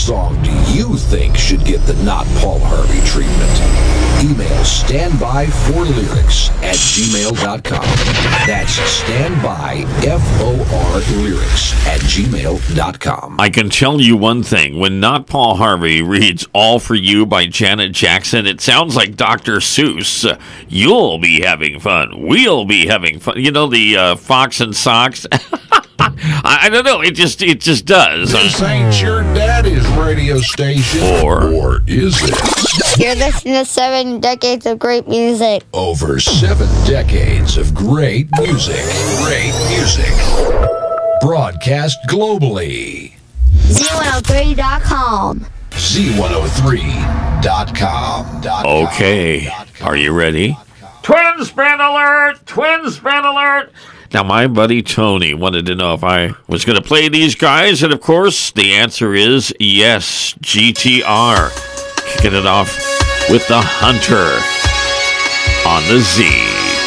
song do you think should get the Not Paul Harvey treatment? Email standby4lyrics@gmail.com. That's standby4lyrics@gmail.com. I can tell you one thing. When Not Paul Harvey reads All For You by Janet Jackson, it sounds like Dr. Seuss. You'll be having fun. We'll be having fun. You know, the Fox and Socks? I don't know. It just does. This ain't your daddy's radio station. Or is it? You're listening to 7 decades of great music. Over 7 decades of great music. Great music. Broadcast globally. Z103.com. Z103.com. Okay. Are you ready? Twin spin alert! Twin spin alert! Now, my buddy Tony wanted to know if I was going to play these guys, and of course, the answer is yes, GTR. Kicking it off with The Hunter on the Z.